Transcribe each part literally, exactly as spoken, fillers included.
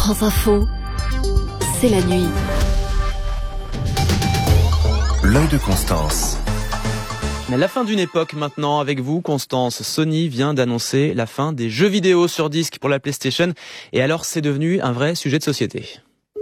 France Info, c'est la nuit. L'œil de Constance. La fin d'une époque maintenant avec vous, Constance. Sony vient d'annoncer la fin des jeux vidéo sur disque pour la PlayStation. Et alors, c'est devenu un vrai sujet de société.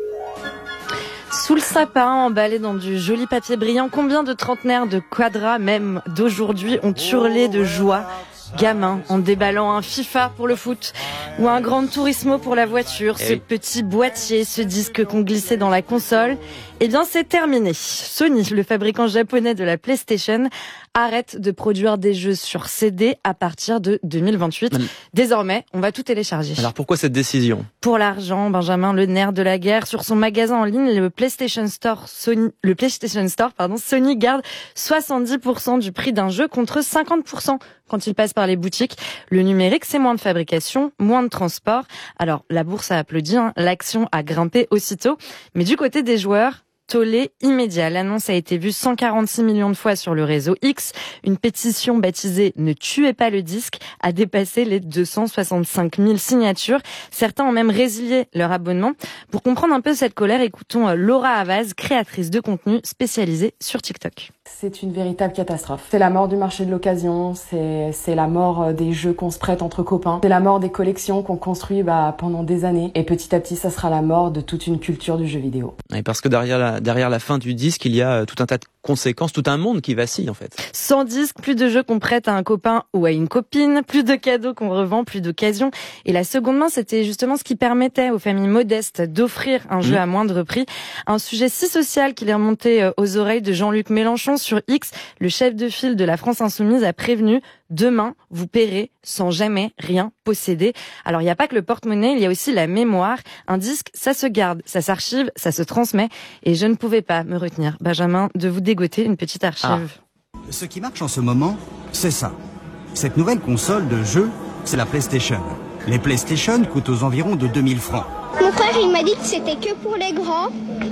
Sous le sapin, emballé dans du joli papier brillant, combien de trentenaires de quadras, même d'aujourd'hui, ont hurlé de joie, gamins, en déballant un FIFA pour le foot ou un Gran Turismo pour la voiture, ce petit boîtier, ce disque qu'on glissait dans la console. Eh bien, c'est terminé. Sony, le fabricant japonais de la PlayStation, arrête de produire des jeux sur C D à partir de deux mille vingt-huit. Mmh. Désormais, on va tout télécharger. Alors pourquoi cette décision ? Pour l'argent, Benjamin, le nerf de la guerre. Sur son magasin en ligne, le PlayStation Store, Sony, le PlayStation Store, pardon, Sony garde soixante-dix pour cent du prix d'un jeu contre cinquante pour cent quand il passe par les boutiques. Le numérique, c'est moins de fabrication, moins de transport. Alors, la bourse a applaudi, hein. L'action a grimpé aussitôt. Mais du côté des joueurs, tollé immédiat. L'annonce a été vue cent quarante-six millions de fois sur le réseau X. Une pétition baptisée « Ne tuez pas le disque » a dépassé les deux cent soixante-cinq mille signatures. Certains ont même résilié leur abonnement. Pour comprendre un peu cette colère, écoutons Laura Havaz, créatrice de contenu spécialisée sur TikTok. C'est une véritable catastrophe. C'est la mort du marché de l'occasion, c'est, c'est la mort des jeux qu'on se prête entre copains, c'est la mort des collections qu'on construit bah, pendant des années. Et petit à petit, ça sera la mort de toute une culture du jeu vidéo. Et parce que derrière la, derrière la fin du disque, il y a tout un tas de conséquences, tout un monde qui vacille en fait. Sans disque, plus de jeux qu'on prête à un copain ou à une copine, plus de cadeaux qu'on revend, plus d'occasions. Et la seconde main, c'était justement ce qui permettait aux familles modestes d'offrir un jeu mmh. à moindre prix. Un sujet si social qu'il est remonté aux oreilles de Jean-Luc Mélenchon. Sur X, le chef de file de la France Insoumise a prévenu « Demain, vous paierez sans jamais rien posséder ». Alors, il n'y a pas que le porte-monnaie, il y a aussi la mémoire. Un disque, ça se garde, ça s'archive, ça se transmet. Et je ne pouvais pas me retenir, Benjamin, de vous dégoter une petite archive. Ah. Ce qui marche en ce moment, c'est ça. Cette nouvelle console de jeu, c'est la PlayStation. Les PlayStation coûtent aux environs de deux mille francs. Mon frère, il m'a dit que c'était que pour les grands.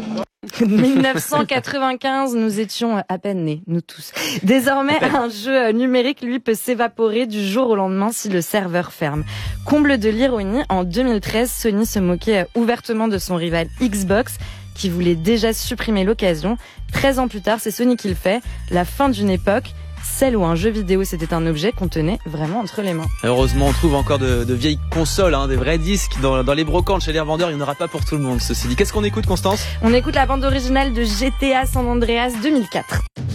dix-neuf cent quatre-vingt-quinze, nous étions à peine nés, nous tous. Désormais, un jeu numérique, lui, peut s'évaporer du jour au lendemain si le serveur ferme. Comble de l'ironie, en deux mille treize, Sony se moquait ouvertement de son rival Xbox, qui voulait déjà supprimer l'occasion. treize ans plus tard, c'est Sony qui le fait. La fin d'une époque, celle où un jeu vidéo c'était un objet qu'on tenait vraiment entre les mains. Heureusement, on trouve encore de, de vieilles consoles, hein, des vrais disques dans, dans les brocantes chez les revendeurs. Il n'y en aura pas pour tout le monde, ceci dit. Qu'est-ce qu'on écoute, Constance ? On écoute la bande originale de G T A San Andreas deux mille quatre.